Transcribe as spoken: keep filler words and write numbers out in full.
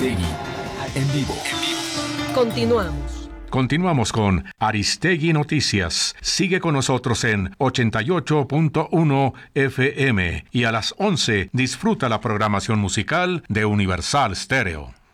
Aristegui, en vivo. Continuamos. Continuamos con Aristegui Noticias. Sigue con nosotros en ochenta y ocho punto uno F M y a las once disfruta la programación musical de Universal Stereo.